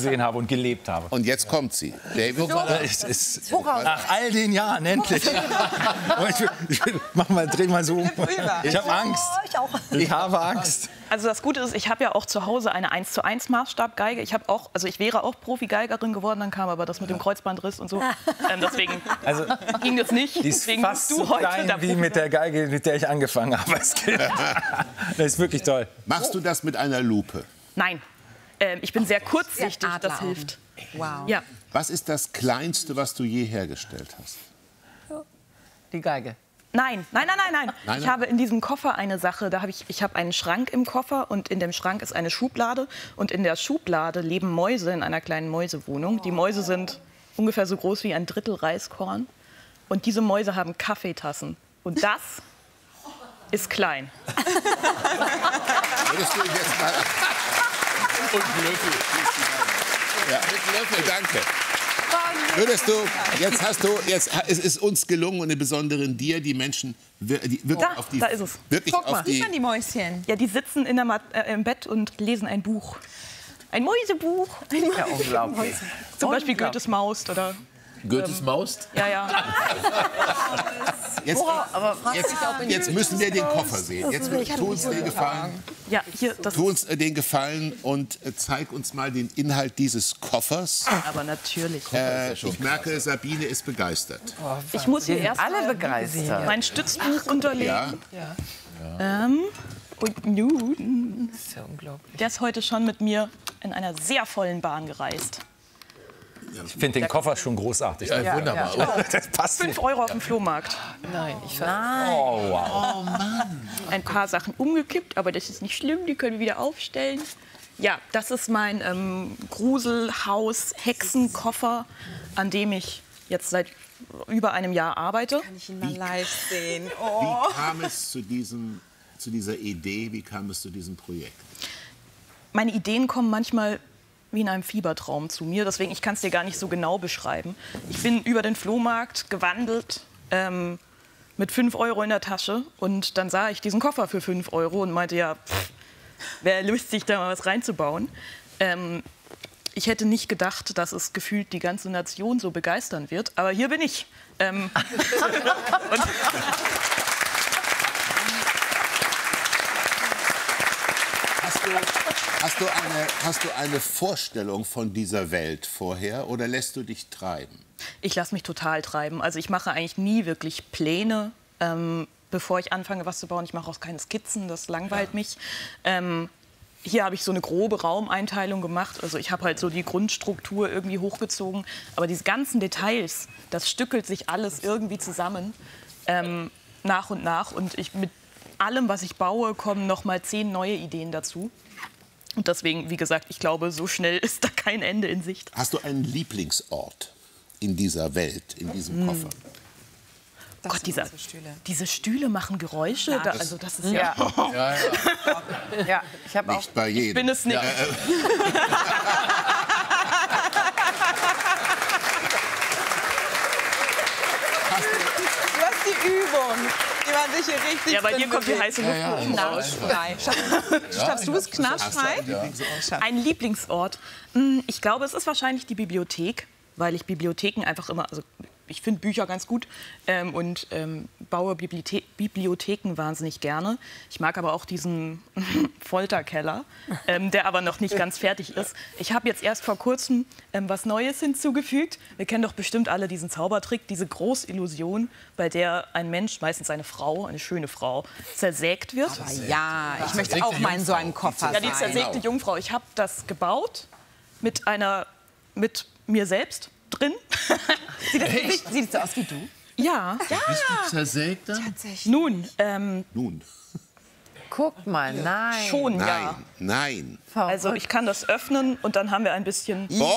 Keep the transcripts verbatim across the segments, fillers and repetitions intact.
gesehen habe und gelebt habe. Und jetzt kommt sie. David. Es ist, nach all den Jahren, endlich. Ich, ich, mach mal, dreh mal so um. Ich habe Angst. Ich auch. Ich habe Angst. Also das Gute ist, ich habe ja auch zu Hause eine eins zu eins Maßstabgeige. Ich habe auch, also ich wäre auch Profi-Geigerin geworden, dann kam aber das mit dem Kreuzbandriss und so. Ähm, deswegen also, ging das nicht. Die ist deswegen fast bist du so heute klein der wie Profi. mit der Geige, mit der ich angefangen habe als Kind. Das ist wirklich toll. Machst du das mit einer Lupe? Nein, ähm, ich bin sehr kurzsichtig, das hilft. Wow. Ja. Was ist das Kleinste, was du je hergestellt hast? Die Geige. Nein, nein, nein, nein, nein. Nein, Ich nein. habe in diesem Koffer eine Sache. Da habe ich, ich habe einen Schrank im Koffer und in dem Schrank ist eine Schublade. Und in der Schublade leben Mäuse in einer kleinen Mäusewohnung. Die Mäuse sind ungefähr so groß wie ein Drittel Reiskorn. Und diese Mäuse haben Kaffeetassen. Und das ist klein. Würdest du jetzt mal... Und Löffel. Ja. Mit Löffel, danke. Würdest du, jetzt hast du, jetzt es ist uns gelungen und im Besonderen dir, die Menschen wir- die, wirklich Da, auf die, da ist es. wirklich Guck mal, auf die, die, die Mäuschen. Ja, die sitzen in der Mat äh, im Bett und lesen ein Buch. Ein Mäusebuch. Ja, unglaublich. Zum Beispiel Goethes Maus oder... Goethes Maus? Ja, ja. jetzt, jetzt, jetzt müssen wir den Koffer sehen. Jetzt tu uns den Gefallen, Ja, hier, das tu uns äh, den Gefallen und äh, zeig uns mal den Inhalt dieses Koffers. aber natürlich. Äh, ich merke, Sabine ist begeistert. Ich muss hier erst Alle begeistert. mein Stützbuch unterlegen. Ja? Ähm, und nun, Das ist ja unglaublich. der ist heute schon mit mir in einer sehr vollen Bahn gereist. Ich finde den Koffer schon großartig. Ja, wunderbar. oder? Das passt. Fünf Euro auf dem Flohmarkt. Nein, ich Oh, wow. Ein paar Sachen umgekippt, aber das ist nicht schlimm, die können wir wieder aufstellen. Ja, das ist mein ähm, Gruselhaus-Hexenkoffer, an dem ich jetzt seit über einem Jahr arbeite. Kann ich ihn mal live sehen? Wie Oh. kam es zu, diesem, zu dieser Idee, wie kam es zu diesem Projekt? Meine Ideen kommen manchmal wie in einem Fiebertraum zu mir, deswegen ich kann es dir gar nicht so genau beschreiben. Ich bin über den Flohmarkt gewandelt ähm, mit fünf Euro in der Tasche und dann sah ich diesen Koffer für fünf Euro und meinte, ja, wäre lustig, da mal was reinzubauen. Ähm, ich hätte nicht gedacht, dass es gefühlt die ganze Nation so begeistern wird, aber hier bin ich. Ähm, und Hast du, hast, du eine, hast du eine Vorstellung von dieser Welt vorher oder lässt du dich treiben? Ich lasse mich total treiben. Also ich mache eigentlich nie wirklich Pläne, ähm, bevor ich anfange, was zu bauen. Ich mache auch keine Skizzen, das langweilt mich. Ähm, hier habe ich so eine grobe Raumeinteilung gemacht. Also ich habe halt so die Grundstruktur irgendwie hochgezogen. Aber diese ganzen Details, das stückelt sich alles irgendwie zusammen, ähm, nach und nach. Und ich, mit allem, was ich baue, kommen noch mal zehn neue Ideen dazu. Und deswegen, wie gesagt, ich glaube, so schnell ist da kein Ende in Sicht. Hast du einen Lieblingsort in dieser Welt, in diesem Koffer? Das Gott, sind dieser, unsere Stühle. diese Stühle machen Geräusche. Da, also das ist ja. Ja, Ja, ja. ja, ich habe auch. Nicht bei jedem. Ich bin es nicht. Du hast die Übung. Die man sich hier richtig Ja, bei drin dir kommt die bewegt. heiße Luft hoch. Knatschfrei. Schaffst du es knatschfrei? Ein Lieblingsort. Hm, Ich glaube, es ist wahrscheinlich die Bibliothek, weil ich Bibliotheken einfach immer, also ich finde Bücher ganz gut ähm, und ähm, baue Bibliothe Bibliotheken wahnsinnig gerne. Ich mag aber auch diesen Folterkeller, ähm, der aber noch nicht ganz fertig ist. Ich habe jetzt erst vor kurzem ähm, was Neues hinzugefügt. Wir kennen doch bestimmt alle diesen Zaubertrick, diese Großillusion, bei der ein Mensch, meistens eine Frau, eine schöne Frau, zersägt wird. Ja, ich möchte auch mal in so einem Koffer Ja, die sein. zersägte Jungfrau. Ich habe das gebaut mit einer, mit mir selbst drin. Sieht das, sieht, sieht das so aus wie du? Ja. Bist du zersägt dann? Tatsächlich. Nun, ähm, Nun, Guck mal, nein. schon, nein, ja. nein. Also ich kann das öffnen und dann haben wir ein bisschen... Oh,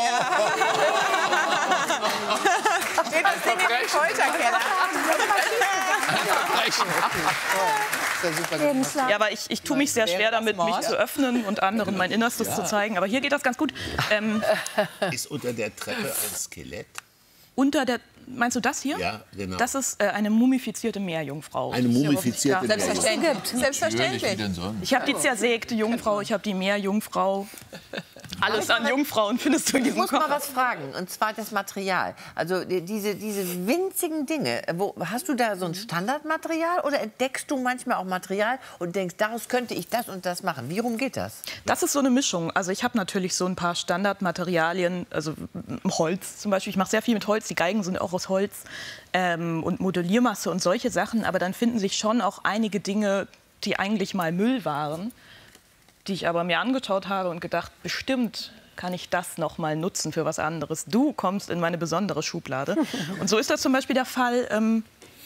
Steht das Ding im Folterkeller? Ja, aber ich, ich tue mich sehr schwer damit, mich zu öffnen und anderen mein Innerstes zu zeigen. Aber hier geht das ganz gut. Ähm, ist unter der Treppe ein Skelett? unter der... Meinst du das hier? Ja, genau. Das ist äh, eine mumifizierte Meerjungfrau. Eine mumifizierte Ja, Selbstverständlich. Selbstverständlich. Ich habe die zersägte Jungfrau, ich habe die Meerjungfrau. Alles an Jungfrauen findest du in Ich diesem muss mal Koffer. was fragen, und zwar das Material. Also die- diese, diese winzigen Dinge. Wo, hast du da so ein Standardmaterial oder entdeckst du manchmal auch Material und denkst, daraus könnte ich das und das machen? Wie rum geht das? Das ist so eine Mischung. Also ich habe natürlich so ein paar Standardmaterialien, also Holz zum Beispiel. Ich mache sehr viel mit Holz. Die Geigen sind auch aus Holz ähm, und Modelliermasse und solche Sachen. Aber dann finden sich schon auch einige Dinge, die eigentlich mal Müll waren, die ich aber mir angeschaut habe und gedacht, bestimmt kann ich das noch mal nutzen für was anderes. Du kommst in meine besondere Schublade. Und so ist das zum Beispiel der Fall. Ähm,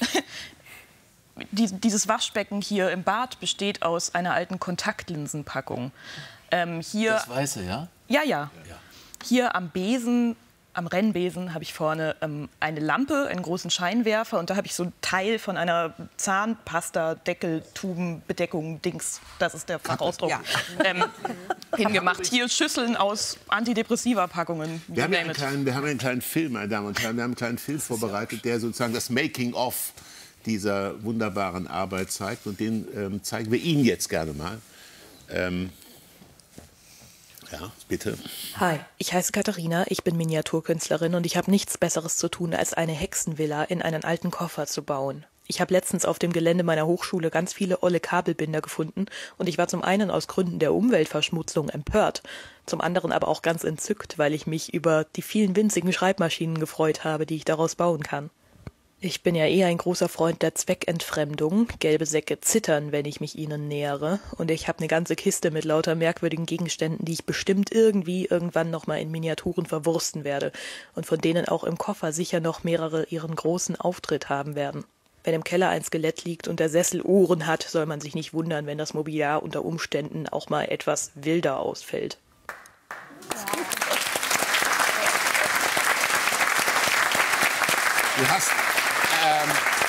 die, dieses Waschbecken hier im Bad besteht aus einer alten Kontaktlinsenpackung. Ähm, hier, Das Weiße, ja? ja, ja. Hier am Besen, am Rennbesen, habe ich vorne ähm, eine Lampe, einen großen Scheinwerfer. Und da habe ich so ein Teil von einer Zahnpasta-Deckeltubenbedeckung, Dings, das ist der Fachausdruck, Ja. ähm, hingemacht. Hier Schüsseln aus Antidepressiva-Packungen. Wir haben, ja einen kleinen, wir haben einen kleinen Film, meine Damen und Herren, wir haben einen kleinen Film vorbereitet, der sozusagen das Making-of dieser wunderbaren Arbeit zeigt. Und den ähm, zeigen wir Ihnen jetzt gerne mal. Ähm, ja, bitte. Hi, ich heiße Katharina, ich bin Miniaturkünstlerin und ich habe nichts Besseres zu tun, als eine Hexenvilla in einen alten Koffer zu bauen. Ich habe letztens auf dem Gelände meiner Hochschule ganz viele olle Kabelbinder gefunden und ich war zum einen aus Gründen der Umweltverschmutzung empört, zum anderen aber auch ganz entzückt, weil ich mich über die vielen winzigen Schreibmaschinen gefreut habe, die ich daraus bauen kann. Ich bin ja eher ein großer Freund der Zweckentfremdung. Gelbe Säcke zittern, wenn ich mich ihnen nähere. Und ich habe eine ganze Kiste mit lauter merkwürdigen Gegenständen, die ich bestimmt irgendwie irgendwann noch mal in Miniaturen verwursten werde. Und von denen auch im Koffer sicher noch mehrere ihren großen Auftritt haben werden. Wenn im Keller ein Skelett liegt und der Sessel Ohren hat, soll man sich nicht wundern, wenn das Mobiliar unter Umständen auch mal etwas wilder ausfällt. Du hast, ähm,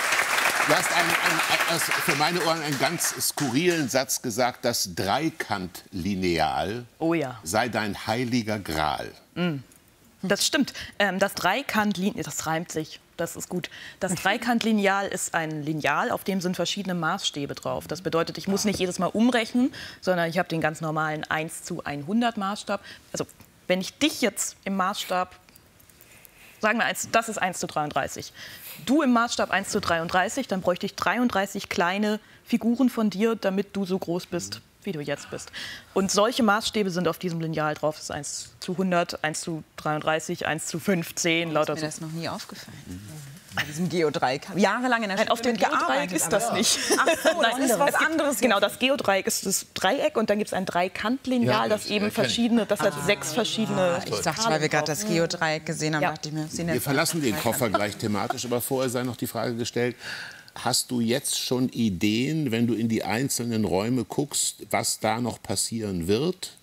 du hast einen, einen, einen, für meine Ohren einen ganz skurrilen Satz gesagt, das Dreikantlineal Oh ja. sei dein heiliger Gral. Das stimmt. Ähm, das Dreikantlineal, das reimt sich, das ist gut. Das Dreikantlineal ist ein Lineal, auf dem sind verschiedene Maßstäbe drauf. Das bedeutet, ich muss nicht jedes Mal umrechnen, sondern ich habe den ganz normalen eins zu hundert Maßstab. Also wenn ich dich jetzt im Maßstab, sagen wir, das ist eins zu dreiunddreißig. Du im Maßstab eins zu dreiunddreißig, dann bräuchte ich dreiunddreißig kleine Figuren von dir, damit du so groß bist, wie du jetzt bist. Und solche Maßstäbe sind auf diesem Lineal drauf. Das ist eins zu hundert, eins zu dreiunddreißig, eins zu fünfzehn, lauter Mir so. das noch nie aufgefallen. Bei diesem Geodreieck. Jahrelang in der Nein, Schule auf dem gearbeitet, Geodreieck ist das aber- nicht. Ach so, das ist was es gibt- anderes. Genau, das Geodreieck ist das Dreieck und dann gibt es ein Dreikantlineal, Ja, das das eben erkenn ich. verschiedene, das hat sechs verschiedene. Ich dachte, weil wir gerade das Geodreieck gesehen haben, Ja. dachte ich mir, sehen Wir jetzt verlassen den Dreieck Koffer an. gleich thematisch, aber vorher sei noch die Frage gestellt, hast du jetzt schon Ideen, wenn du in die einzelnen Räume guckst, was da noch passieren wird?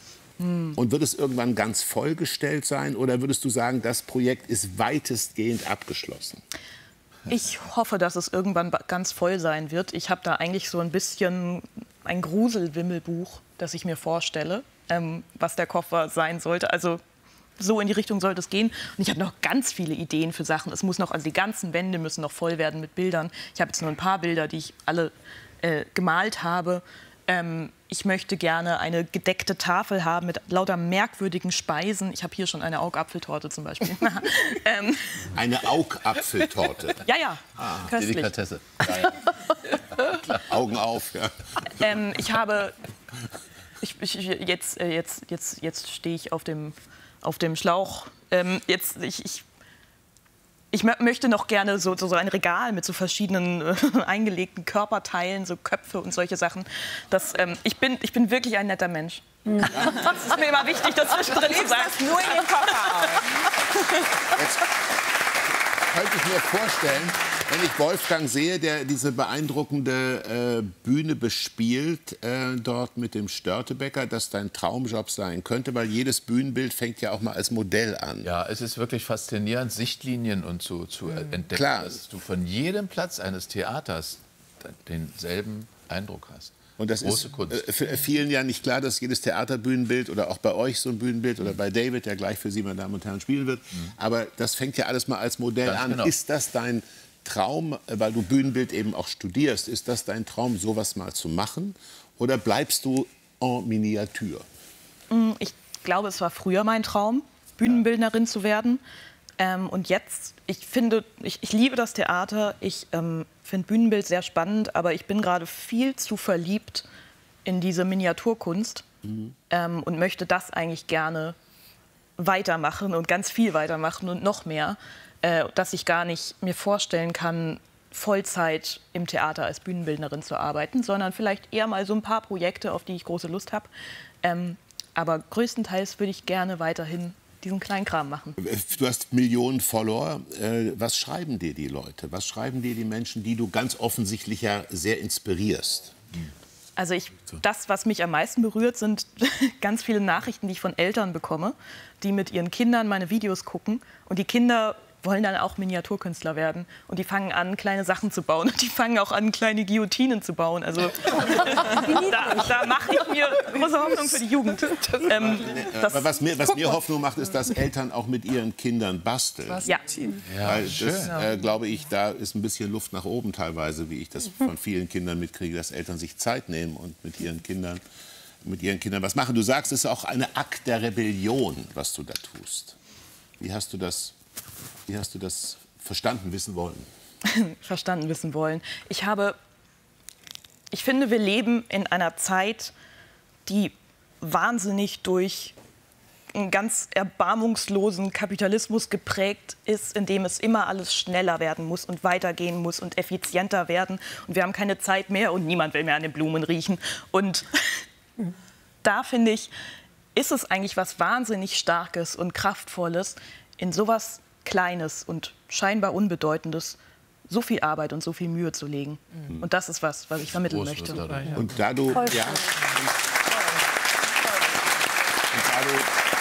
Und wird es irgendwann ganz vollgestellt sein oder würdest du sagen, das Projekt ist weitestgehend abgeschlossen? Ich hoffe, dass es irgendwann ba- ganz voll sein wird. Ich habe da eigentlich so ein bisschen ein Gruselwimmelbuch, das ich mir vorstelle, ähm, was der Koffer sein sollte. Also so in die Richtung sollte es gehen. Und ich habe noch ganz viele Ideen für Sachen. Es muss noch, also die ganzen Wände müssen noch voll werden mit Bildern. Ich habe jetzt nur ein paar Bilder, die ich alle äh, gemalt habe. Ähm, ich möchte gerne eine gedeckte Tafel haben mit lauter merkwürdigen Speisen. Ich habe hier schon eine Augapfeltorte zum Beispiel. ähm, Eine Augapfeltorte. ja, ja, köstlich. Delikatesse. Ja, ja. Augen auf, ja. Ähm, ich habe, ich, ich, jetzt, äh, jetzt, jetzt, jetzt stehe ich auf dem, auf dem Schlauch. Ähm, jetzt, ich, ich, ich mö- möchte noch gerne so, so, so ein Regal mit so verschiedenen äh, eingelegten Körperteilen, so Köpfe und solche Sachen. Das, ähm, ich, bin, ich bin wirklich ein netter Mensch. Das ist mir immer wichtig, das zwischendrin zu sagen. Das nur in den Koffer auf. Jetzt könnte ich mir vorstellen, wenn ich Wolfgang sehe, der diese beeindruckende äh, Bühne bespielt, äh, dort mit dem Störtebecker, dass dein Traumjob sein könnte, weil jedes Bühnenbild fängt ja auch mal als Modell an. Ja, es ist wirklich faszinierend, Sichtlinien und zu, zu entdecken, Klar. dass du von jedem Platz eines Theaters denselben Eindruck hast. Und das Große ist Kunst. äh, für vielen ja nicht klar, dass jedes Theaterbühnenbild oder auch bei euch so ein Bühnenbild oder bei David, der gleich für Sie, meine Damen und Herren, spielen wird. Mhm. Aber das fängt ja alles mal als Modell Ganz an. genau. Ist das dein Traum, weil du Bühnenbild eben auch studierst, ist das dein Traum, sowas mal zu machen? Oder bleibst du en Miniatur? Ich glaube, es war früher mein Traum, Bühnenbildnerin zu werden. Ähm, und jetzt, ich finde, ich, ich liebe das Theater, ich ähm, finde Bühnenbild sehr spannend, aber ich bin gerade viel zu verliebt in diese Miniaturkunst mhm. ähm, und möchte das eigentlich gerne weitermachen und ganz viel weitermachen und noch mehr, äh, dass ich gar nicht mir vorstellen kann, Vollzeit im Theater als Bühnenbildnerin zu arbeiten, sondern vielleicht eher mal so ein paar Projekte, auf die ich große Lust habe. Ähm, aber größtenteils würde ich gerne weiterhin diesen kleinen Kram machen. Du hast Millionen Follower. Was schreiben dir die Leute? Was schreiben dir die Menschen, die du ganz offensichtlich ja sehr inspirierst? Also ich, das, was mich am meisten berührt, sind ganz viele Nachrichten, die ich von Eltern bekomme, die mit ihren Kindern meine Videos gucken. Und die Kinder wollen dann auch Miniaturkünstler werden. Und die fangen an, kleine Sachen zu bauen. Und die fangen auch an, kleine Guillotinen zu bauen. Also da, da mache ich mir große Hoffnung für die Jugend. Ähm, das, was mir, was mir Hoffnung macht, ist, dass Eltern auch mit ihren Kindern basteln. Ja. Weil das, äh, glaube ich, da ist ein bisschen Luft nach oben teilweise, wie ich das von vielen Kindern mitkriege, dass Eltern sich Zeit nehmen und mit ihren Kindern, mit ihren Kindern was machen. Du sagst, es ist auch ein Akt der Rebellion, was du da tust. Wie hast du das Wie hast du das verstanden wissen wollen? verstanden wissen wollen. Ich habe, ich finde, wir leben in einer Zeit, die wahnsinnig durch einen ganz erbarmungslosen Kapitalismus geprägt ist, in dem es immer alles schneller werden muss und weitergehen muss und effizienter werden. Und wir haben keine Zeit mehr und niemand will mehr an den Blumen riechen. Und da, finde ich, ist es eigentlich was wahnsinnig Starkes und Kraftvolles, in sowas Kleines und scheinbar Unbedeutendes so viel Arbeit und so viel Mühe zu legen. Mhm. Und das ist was, was ich vermitteln Groß, möchte. da ja. Und da du, ja, und, und da du,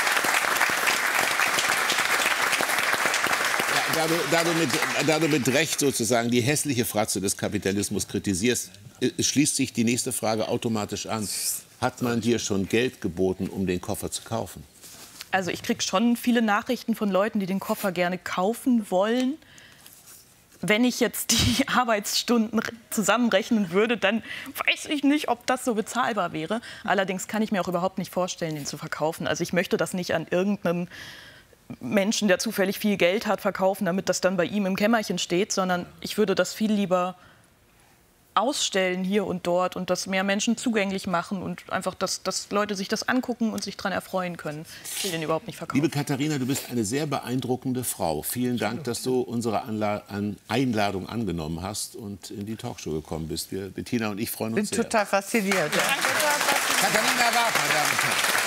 ja, da, du, da, du mit, da du mit Recht sozusagen die hässliche Fratze des Kapitalismus kritisierst, schließt sich die nächste Frage automatisch an. Hat man dir schon Geld geboten, um den Koffer zu kaufen? Also ich kriege schon viele Nachrichten von Leuten, die den Koffer gerne kaufen wollen. Wenn ich jetzt die Arbeitsstunden zusammenrechnen würde, dann weiß ich nicht, ob das so bezahlbar wäre. Allerdings kann ich mir auch überhaupt nicht vorstellen, den zu verkaufen. Also ich möchte das nicht an irgendeinem Menschen, der zufällig viel Geld hat, verkaufen, damit das dann bei ihm im Kämmerchen steht, sondern ich würde das viel lieber ausstellen hier und dort und das mehr Menschen zugänglich machen und einfach, dass, dass Leute sich das angucken und sich daran erfreuen können. Ich will den überhaupt nicht verkaufen. Liebe Katharina, du bist eine sehr beeindruckende Frau. Vielen Dank, dass du unsere Anla an Einladung angenommen hast und in die Talkshow gekommen bist. Wir, Bettina und ich freuen uns bin sehr. Bin total fasziniert. Ja. Katharina Barth, meine Damen und Herren.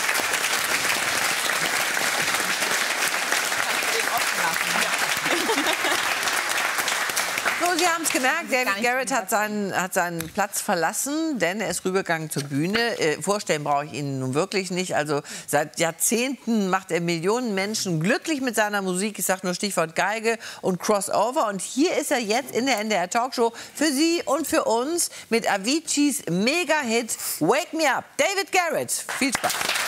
So, Sie haben es gemerkt, David Garrett hat seinen, hat seinen Platz verlassen, denn er ist rübergegangen zur Bühne. Äh, vorstellen brauche ich Ihnen nun wirklich nicht. Also seit Jahrzehnten macht er Millionen Menschen glücklich mit seiner Musik. Ich sage nur Stichwort Geige und Crossover. Und hier ist er jetzt in der N D R Talkshow für Sie und für uns mit Aviciis Mega-Hit Wake Me Up. David Garrett, viel Spaß.